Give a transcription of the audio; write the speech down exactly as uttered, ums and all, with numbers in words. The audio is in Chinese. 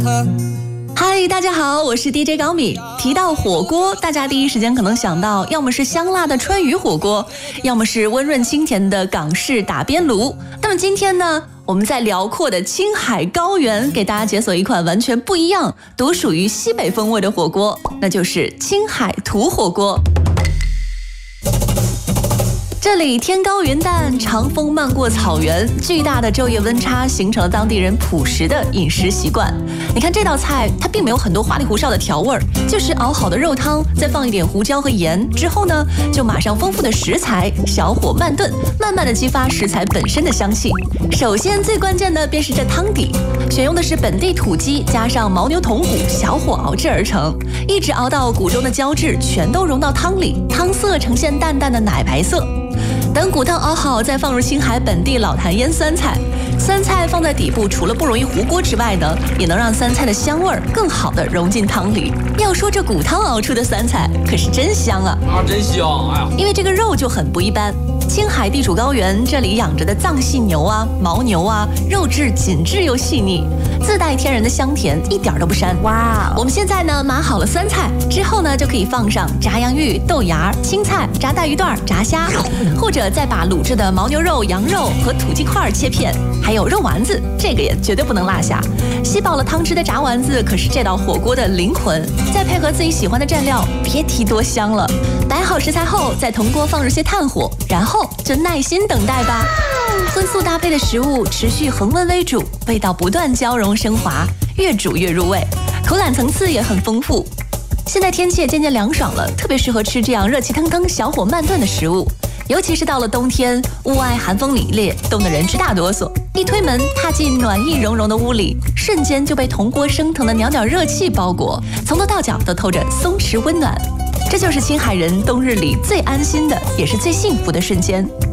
嗨，大家好，我是 D J 高米。提到火锅，大家第一时间可能想到，要么是香辣的川渝火锅，要么是温润清甜的港式打边炉。那么今天呢，我们在辽阔的青海高原，给大家解锁一款完全不一样、独属于西北风味的火锅，那就是青海土火锅。这里天高云淡，长风漫过草原，巨大的昼夜温差形成了当地人朴实的饮食习惯。你看这道菜，它并没有很多花里胡哨的调味儿，就是熬好的肉汤，再放一点胡椒和盐，之后呢，就马上丰富的食材，小火慢炖，慢慢的激发食材本身的香气。首先最关键的便是这汤底，选用的是本地土鸡，加上牦牛筒骨，小火熬制而成，一直熬到骨中的胶质全都融到汤里，汤色呈现淡淡的奶白色。等骨汤熬好，再放入青海本地老坛腌酸菜。酸菜放在底部，除了不容易糊锅之外呢，也能让酸菜的香味更好的融进汤里。要说这骨汤熬出的酸菜可是真香啊！ 啊，真香！哎呀， 因为这个肉就很不一般。青海地处高原，这里养着的藏系牛啊、牦牛啊，肉质紧致又细腻，自带天然的香甜，一点都不膻。哇！我们现在呢码好了酸菜之后呢，就可以放上炸洋芋、豆芽、青菜、炸带鱼段、炸虾，或者再把卤制的牦牛肉、羊肉和土鸡块切片，还有肉丸子，这个也绝对不能落下。吸饱了汤汁的炸丸子可是这道火锅的灵魂，再配合自己喜欢的蘸料，别提多香了。摆好食材后，在铜锅放入些炭火，然后就耐心等待吧。荤素搭配的食物持续恒温为主，味道不断交融升华，越煮越入味，口感层次也很丰富。现在天气也渐渐凉爽了，特别适合吃这样热气腾腾、小火慢炖的食物。尤其是到了冬天，屋外寒风凛冽，冻得人直打哆嗦。一推门，踏进暖意融融的屋里，瞬间就被铜锅升腾的袅袅热气包裹，从头到脚都透着松弛温暖。这就是青海人冬日里最安心的，也是最幸福的瞬间。